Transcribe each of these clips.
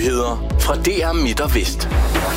Nyheder fra DR Midt og Vest.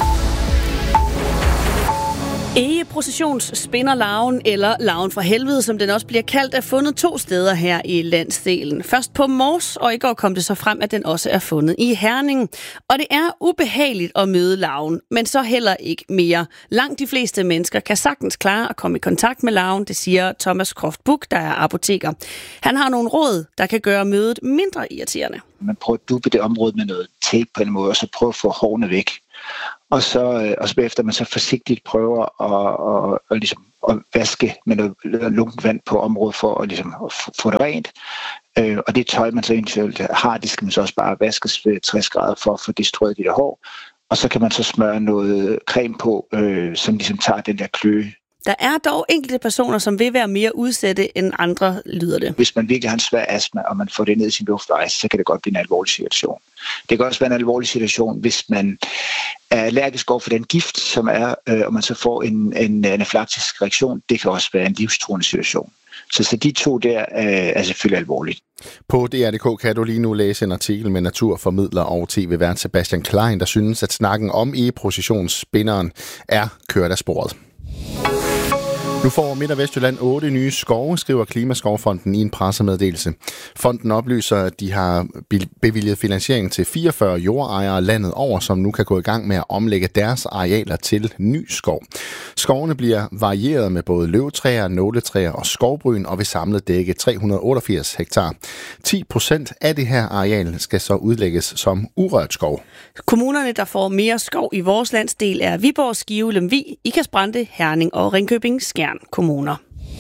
Egeprocessionsspinderlarven, eller larven fra helvede, som den også bliver kaldt, er fundet 2 steder her i landsdelen. Først på Mors, og i går kom det så frem, at den også er fundet i Herning. Og det er ubehageligt at møde larven, men så heller ikke mere. Langt de fleste mennesker kan sagtens klare at komme i kontakt med larven, det siger Thomas Kroft Buch, der er apoteker. Han har nogle råd, der kan gøre mødet mindre irriterende. Man prøver at duppe det område med noget tape på en måde, og så prøver at få hårene væk. Og så bagefter man så forsigtigt prøver at vaske med noget lunkent vand på området for at få det rent. Og det tøj, man så eventuelt har, det skal man så også bare vaskes ved 60 grader for at få destrueret de der hår. Og så kan man så smøre noget creme på, som ligesom tager den der kløe. Der er dog enkelte personer, som vil være mere udsatte end andre, lyder det. Hvis man virkelig har en svær astma, og man får det ned i sin luftveje, så kan det godt blive en alvorlig situation. Det kan også være en alvorlig situation, hvis man er allergisk over for den gift, som er, og man så får en anafylaktisk reaktion. Det kan også være en livstruende situation. Så de 2 der er selvfølgelig alvorligt. På DR.dk kan du lige nu læse en artikel med naturformidler og tv-vært Sebastian Klein, der synes, at snakken om egeprocessionsspinderen er kørt af sporet. Nu får Midt- og Vestjylland 8 nye skove, skriver Klimaskovfonden i en pressemeddelelse. Fonden oplyser, at de har bevilget finansiering til 44 jordejere landet over, som nu kan gå i gang med at omlægge deres arealer til ny skov. Skovene bliver varieret med både løvtræer, nåletræer og skovbryn og vil samlet dække 388 hektar. 10% af det her areal skal så udlægges som urørt skov. Kommunerne, der får mere skov i vores landsdel, er Viborg, Skive, Lemvig, Ikast-Brande, Herning og Ringkøbing-Skjern kommuner.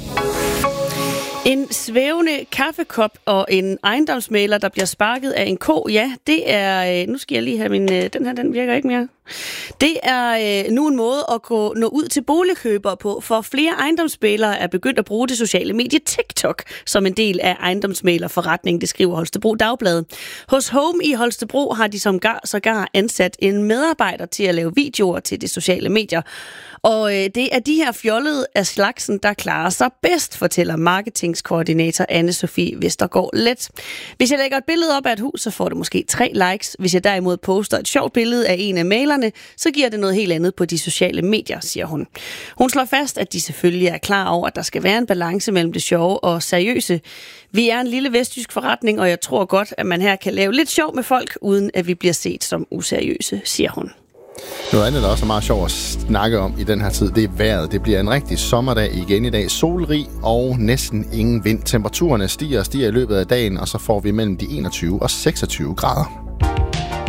En svævende kaffekop og en ejendomsmægler, der bliver sparket af en ko, ja, det er... Nu skal jeg lige have min... Den virker ikke mere. Det er nu en måde at nå ud til boligkøbere på, for flere ejendomsmæglere er begyndt at bruge det sociale medie TikTok som en del af ejendomsmæglerforretningen, det skriver Holstebro Dagblad. Hos Home i Holstebro har de sågar ansat en medarbejder til at lave videoer til de sociale medier. Og det er de her fjollede af slagsen, der klarer sig bedst, fortæller marketingskoordinator Anne-Sophie Vestergaard Let. Hvis jeg lægger et billede op af et hus, så får det måske 3 likes. Hvis jeg derimod poster et sjovt billede af en af malerne, så giver det noget helt andet på de sociale medier, siger hun. Hun slår fast, at de selvfølgelig er klar over, at der skal være en balance mellem det sjove og seriøse. Vi er en lille vestjysk forretning, og jeg tror godt, at man her kan lave lidt sjov med folk, uden at vi bliver set som useriøse, siger hun. Noget andet, der også er meget sjovt at snakke om i den her tid, det er vejret. Det bliver en rigtig sommerdag igen i dag. Solrig og næsten ingen vind. Temperaturerne stiger i løbet af dagen, og så får vi mellem de 21 og 26 grader.